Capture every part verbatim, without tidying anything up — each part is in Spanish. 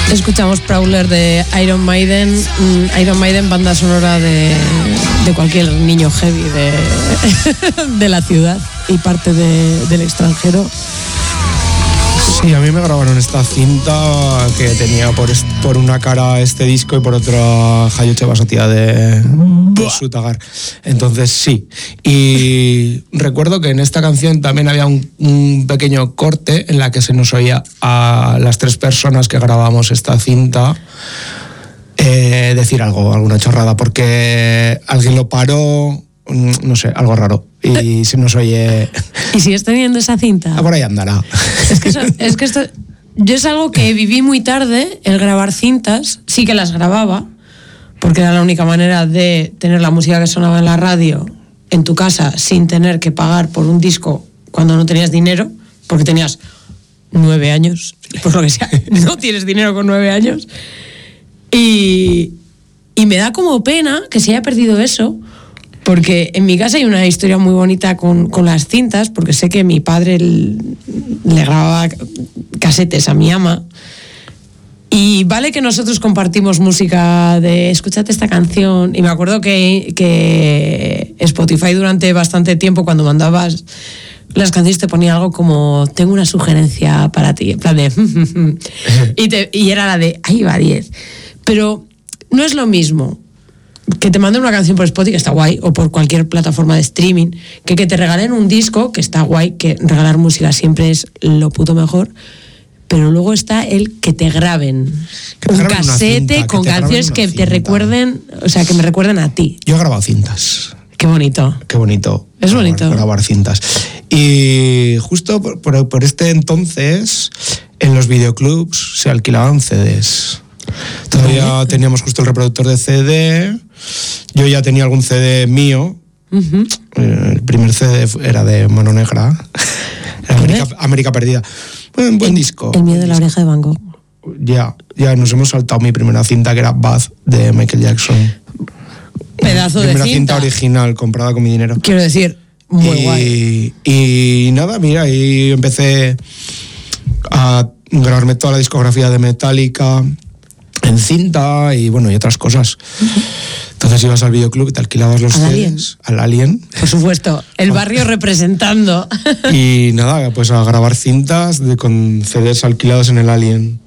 Escuchamos Prowler de Iron Maiden. Iron Maiden, banda sonora de, de cualquier niño heavy de, de la ciudad y parte de, del extranjero. Sí, a mí me grabaron esta cinta que tenía por, est- por una cara este disco y por otra Jayoche Basatia de, de Sutagar. Entonces sí. Y recuerdo que en esta canción también había un, un pequeño corte en la que se nos oía a las tres personas que grabamos esta cinta eh, decir algo, alguna chorrada, porque alguien lo paró, no sé, algo raro. Y se nos oye... ¿Y sigues teniendo esa cinta? Ah, por ahí andará. Es que, eso, es que esto... Yo es algo que viví muy tarde, el grabar cintas. Sí que las grababa, porque era la única manera de tener la música que sonaba en la radio en tu casa sin tener que pagar por un disco cuando no tenías dinero, porque tenías nueve años, por lo que sea, no tienes dinero con nueve años. Y, y me da como pena que se haya perdido eso, porque en mi casa hay una historia muy bonita con, con las cintas, porque sé que mi padre l- le grababa casetes a mi ama. Y vale que nosotros compartimos música de escúchate esta canción. Y me acuerdo que, que Spotify durante bastante tiempo, cuando mandabas las canciones, te ponía algo como tengo una sugerencia para ti, en plan de y, te, y era la de ahí va diez. Pero no es lo mismo que te manden una canción por Spotify, que está guay, o por cualquier plataforma de streaming, que que te regalen un disco, que está guay, que regalar música siempre es lo puto mejor, pero luego está el que te graben Que te un graben una casete cinta, con que te graben canciones una que te cinta. recuerden, o sea, que me recuerden a ti. Yo he grabado cintas. Qué bonito. Qué bonito. Es grabar, bonito. Grabar cintas. Y justo por, por, por este entonces, en los videoclubs se alquilaban C Ds. Todavía Vale. teníamos justo el reproductor de C D. Yo ya tenía algún C D mío. Uh-huh. El primer C D era de Mano Negra. Era América, América Perdida. Buen, buen disco. El miedo de la oreja de Van Gogh. Ya, ya nos hemos saltado mi primera cinta, que era Bath, de Michael Jackson. Pedazo de Primera cinta. cinta original, comprada con mi dinero. Quiero decir, muy y, guay. Y nada, mira, ahí empecé a grabarme toda la discografía de Metallica en cinta y bueno, y otras cosas. Entonces ibas al videoclub y te alquilabas los ¿Al C Ds. Alien? Al Alien. Por supuesto, el barrio representando. Y nada, pues a grabar cintas de, con C Ds alquilados en el Alien.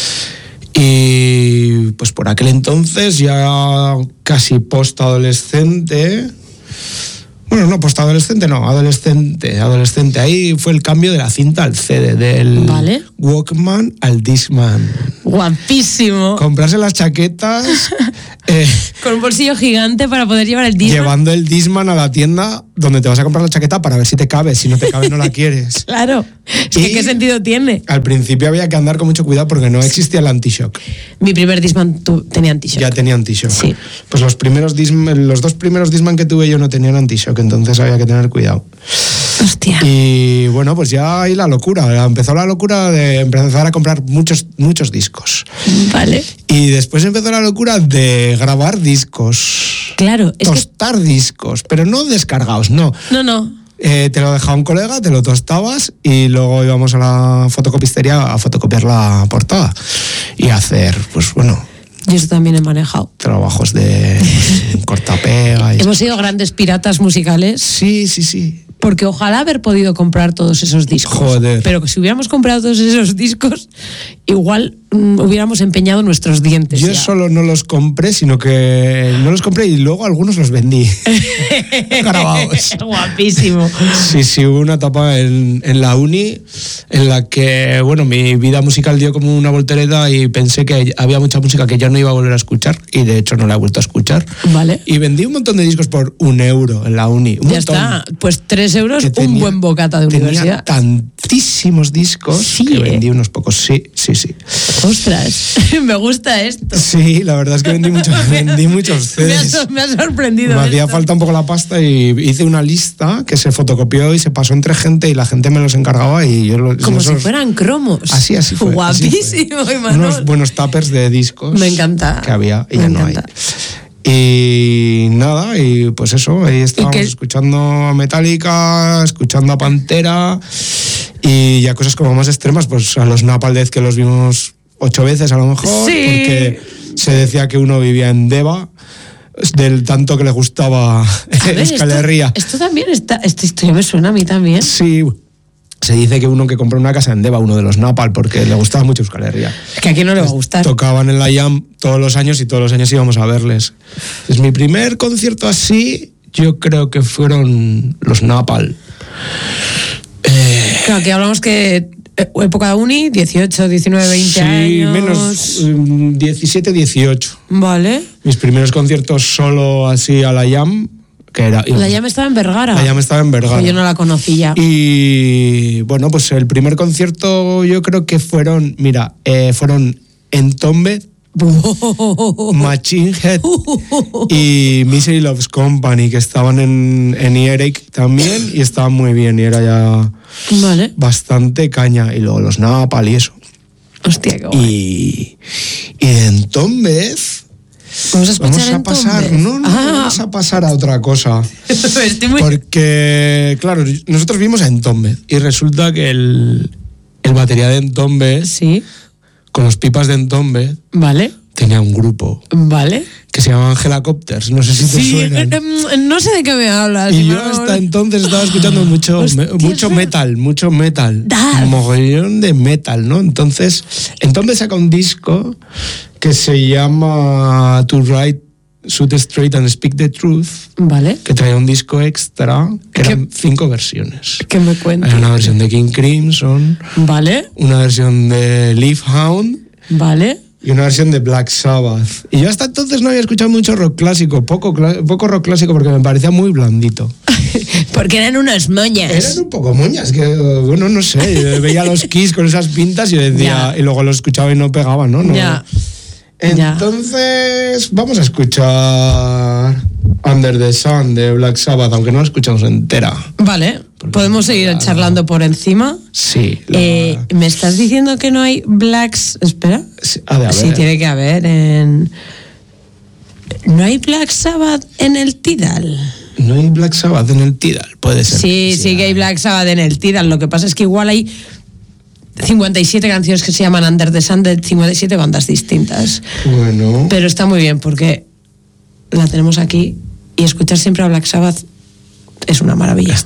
Y pues por aquel entonces, ya casi post-adolescente... Bueno, no, post-adolescente, no, adolescente, adolescente. Ahí fue el cambio de la cinta al C D, del Vale. Walkman al Discman. Guapísimo. Comprarse las chaquetas, eh, Con un bolsillo gigante para poder llevar el Discman. llevando el Discman a la tienda donde te vas a comprar la chaqueta para ver si te cabe. Si no te cabe, no la quieres. Claro. Es que Y- ¿qué sentido tiene? Al principio había que andar con mucho cuidado porque no existía el anti-shock. Mi primer Discman tu- tenía anti-shock. Ya tenía anti-shock. Sí. Pues los primeros Discman, los dos primeros Discman que tuve yo no tenían anti-shock, entonces había que tener cuidado. Hostia. Y bueno, pues ya ahí la locura. Empezó la locura de empezar a comprar muchos, muchos discos. Vale. Y después empezó la locura de grabar discos. Claro, es que... Tostar discos, pero no descargados, no. No, no. Eh, te lo dejaba un colega, te lo tostabas y luego íbamos a la fotocopistería a fotocopiar la portada y hacer, pues bueno, Yo eso también he manejado. trabajos de pues, cortapega. Y Hemos sido grandes piratas musicales, Sí, sí, sí. porque ojalá haber podido comprar todos esos discos. Joder. Pero que si hubiéramos comprado todos esos discos, igual mm, hubiéramos empeñado nuestros dientes. Yo ya. solo no los compré, sino que no los compré y luego algunos los vendí. Grabados. Guapísimo. Sí, sí, hubo una etapa en, en la uni en la que, bueno, mi vida musical dio como una voltereta y pensé que había mucha música que ya no iba a volver a escuchar y de hecho no la he vuelto a escuchar. Vale. Y vendí un montón de discos por un euro en la uni. Un Ya montón. está. Pues tres euros, Que un tenía- buen bocata de tenía universidad. tantísimos discos Sí, que ¿eh? vendí unos pocos. Sí, sí, sí. Ostras, me gusta esto. Sí, la verdad es que vendí, mucho, vendí muchos C Me ha, Ds. sor- me ha sorprendido. Me hacía esto. falta un poco la pasta y hice una lista que se fotocopió y se pasó entre gente y la gente me los encargaba y yo los... Como esos- si fueran cromos. Así, así fue. así fue. Guapísimo, Imanol. Unos buenos tuppers de discos. Me encanta. Que había y Me ya no hay. encanta. Y nada, y pues eso, ahí estábamos qué? escuchando a Metallica, escuchando a Pantera y ya cosas como más extremas, pues a los Napalm Death que los vimos ocho veces a lo mejor, Sí. porque se decía que uno vivía en Deva, del tanto que le gustaba Euskal Herria. Esto, esto también está, esta historia me suena a mí también. Sí, se dice que uno que compró una casa en Deva, uno de los Napal, porque le gustaba mucho Euskal Herria. Es que a quién no le va a gustar. Tocaban en la Jam todos los años y todos los años íbamos a verles. Es mi primer concierto así, yo creo que fueron los Napal. Eh, Claro, aquí hablamos que época de uni, dieciocho, diecinueve, veinte sí, años. menos um, diecisiete, dieciocho. Vale. Mis primeros conciertos solo así a la Jam, que era... La Jam estaba en Vergara. La Jam estaba en Vergara. Yo no la conocía. Y bueno, pues el primer concierto yo creo que fueron, mira, eh, fueron Entombed, Machine Head y Misery Loves Company, que estaban en, en Earache también y estaban muy bien y era ya Vale. bastante caña. Y luego los Napal y eso. Hostia, qué guay. Y, y de Entombed Vamos a escuchar vamos a pasar, Entombed. no, no, Ah. vamos a pasar a otra cosa. Estoy muy... Porque, claro, nosotros vimos a Entombed y resulta que el, el batería de Entombed, Sí. con los pipas de Entombed, Vale. tenía un grupo Vale. que se llamaban Helicopters, no sé si te Sí, suenan. eh, eh, no sé de qué me hablas. Y no, yo hasta entonces estaba escuchando mucho, Hostia, me- mucho es ver- metal, mucho metal. Da. Un mogollón de metal, ¿no? Entonces, entonces saca un disco que se llama To Write, Shoot Straight and Speak the Truth, Vale. que traía un disco extra, que ¿Qué? eran cinco versiones. Que me cuentes. Hay una versión de King Crimson, Vale. una versión de Leafhound Vale. y una versión de Black Sabbath. Y yo hasta entonces no había escuchado mucho rock clásico, poco, cla- poco rock clásico porque me parecía muy blandito. Porque eran unas moñas. Eran un poco moñas, que bueno, no sé, yo veía a los Kiss con esas pintas y yo decía, Ya. y luego los escuchaba y no pegaba, ¿no? no. Ya. Entonces, vamos a escuchar Under the Sun de Black Sabbath, aunque no la escuchamos entera. Vale. Podemos seguir la- charlando por encima. Sí. la- Eh, ¿Me estás diciendo que no hay Blacks? Espera. sí, ha de haber. Sí, tiene que haber en... ¿No hay Black Sabbath en el Tidal? No hay Black Sabbath en el Tidal, puede ser. Sí, sí que hay Black Sabbath en el Tidal. Lo que pasa es que igual hay cincuenta y siete canciones que se llaman Under the Sun de cincuenta y siete bandas distintas. Bueno. Pero está muy bien porque la tenemos aquí y escuchar siempre a Black Sabbath es una maravilla.